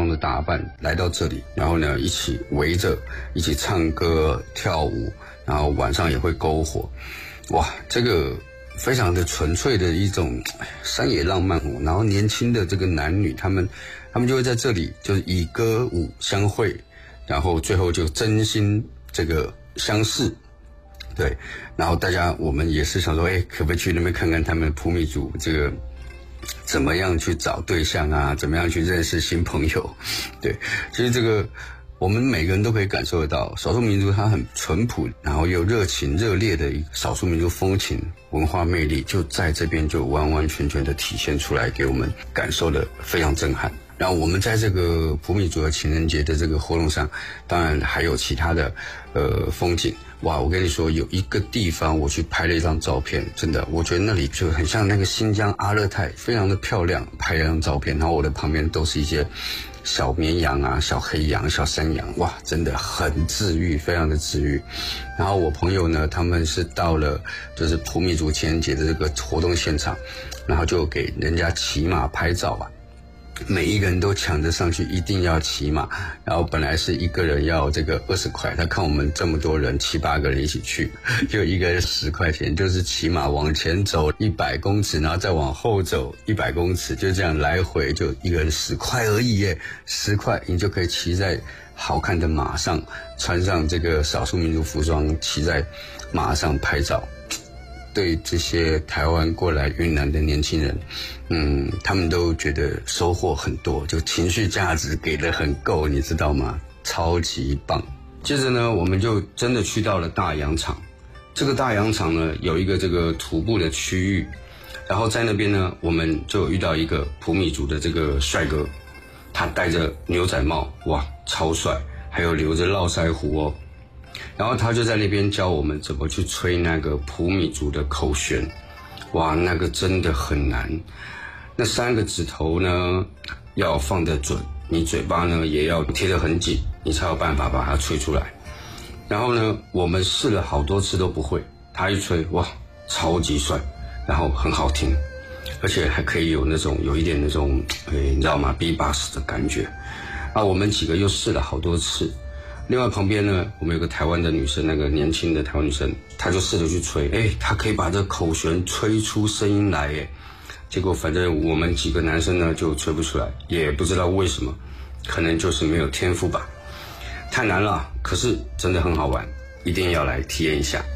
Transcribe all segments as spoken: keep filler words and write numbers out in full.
装的打扮来到这里，然后呢一起围着一起唱歌跳舞，然后晚上也会篝火，哇，这个非常的纯粹的一种山野浪漫哦。然后年轻的这个男女，他们他们就会在这里就是以歌舞相会，然后最后就真心这个相识。对，然后大家我们也是想说，哎，可不可以去那边看看他们普米族这个怎么样去找对象啊，怎么样去认识新朋友。对，其实这个我们每个人都可以感受得到，少数民族它很淳朴，然后又热情热烈的少数民族风情文化魅力，就在这边就完完全全的体现出来，给我们感受的非常震撼。然后我们在这个普米族的情人节的这个活动上，当然还有其他的呃风景。哇，我跟你说，有一个地方我去拍了一张照片，真的，我觉得那里就很像那个新疆阿勒泰，非常的漂亮，拍了一张照片，然后我的旁边都是一些小绵羊啊、小黑羊、小山羊，哇，真的很治愈，非常的治愈。然后我朋友呢，他们是到了就是普米族情人节的这个活动现场，然后就给人家骑马拍照啊。每一个人都抢着上去，一定要骑马。然后本来是一个人要这个二十块，他看我们这么多人，七八个人一起去，就一个人十块钱，就是骑马往前走一百公尺，然后再往后走一百公尺，就这样来回，就一个人十块而已耶，十块你就可以骑在好看的马上，穿上这个少数民族服装，骑在马上拍照。对这些台湾过来云南的年轻人，嗯，他们都觉得收获很多，就情绪价值给得很够，你知道吗？超级棒。接着呢，我们就真的去到了大洋场。这个大洋场呢，有一个这个徒步的区域，然后在那边呢，我们就有遇到一个普米族的这个帅哥，他戴着牛仔帽，哇，超帅，还有留着络腮胡哦。然后他就在那边教我们怎么去吹那个普米族的口弦，哇，那个真的很难。那三个指头呢要放得准，你嘴巴呢也要贴得很紧，你才有办法把它吹出来。然后呢，我们试了好多次都不会，他一吹，哇，超级帅，然后很好听，而且还可以有那种有一点那种，哎，你知道吗 ？B box 的感觉。啊，我们几个又试了好多次。另外旁边呢，我们有个台湾的女生，那个年轻的台湾女生，她就试着去吹，哎，她可以把这口弦吹出声音来，哎，结果反正我们几个男生呢就吹不出来，也不知道为什么，可能就是没有天赋吧，太难了，可是真的很好玩，一定要来体验一下。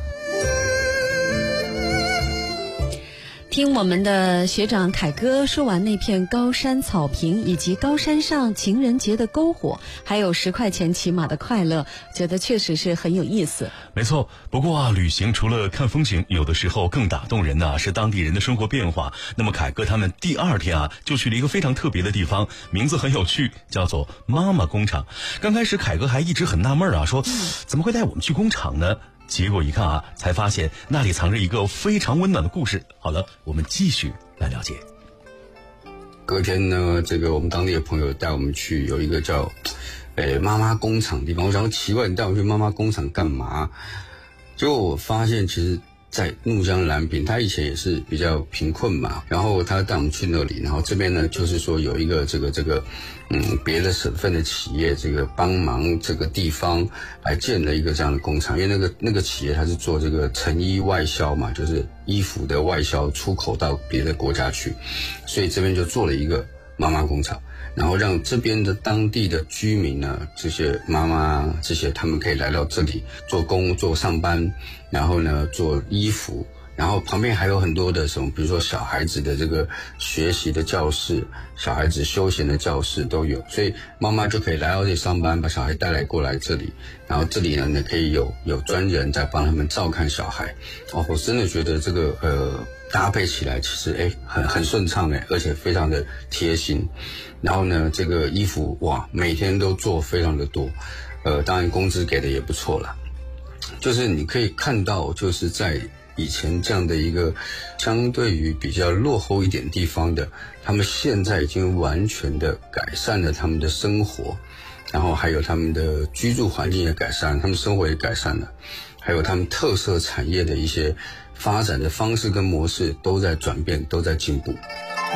听我们的学长凯哥说完那片高山草坪以及高山上情人节的篝火，还有十块钱骑马的快乐，觉得确实是很有意思。 没错，不过啊，旅行除了看风景，有的时候更打动人的、啊、是当地人的生活变化。那么凯哥他们第二天啊，就去了一个非常特别的地方，名字很有趣，叫做妈妈工厂。刚开始凯哥还一直很纳闷啊，说怎么会带我们去工厂呢？结果一看啊，才发现那里藏着一个非常温暖的故事。好了，我们继续来了解。 隔天呢，这个我们当地的朋友带我们去有一个叫，诶妈妈工厂的地方。我想奇怪，你带我去妈妈工厂干嘛？结果我发现其实在怒江蓝屏，他以前也是比较贫困嘛，然后他带我们去那里，然后这边呢就是说有一个这个这个嗯别的省份的企业这个帮忙这个地方来建了一个这样的工厂，因为那个那个企业它是做这个成衣外销嘛，就是衣服的外销出口到别的国家去，所以这边就做了一个妈妈工厂。然后让这边的当地的居民呢，这些妈妈这些他们可以来到这里做工做上班，然后呢做衣服，然后旁边还有很多的什么，比如说小孩子的这个学习的教室，小孩子休闲的教室都有，所以妈妈就可以来到这里上班，把小孩带来过来这里，然后这里呢呢可以有有专人在帮他们照看小孩。哦，我真的觉得这个呃搭配起来其实哎很很顺畅哎，而且非常的贴心。然后呢，这个衣服哇，每天都做非常的多，呃，当然工资给的也不错啦。就是你可以看到，就是在以前这样的一个相对于比较落后一点地方的，他们现在已经完全的改善了他们的生活，然后还有他们的居住环境也改善，他们生活也改善了，还有他们特色产业的一些发展的方式跟模式都在转变，都在进步。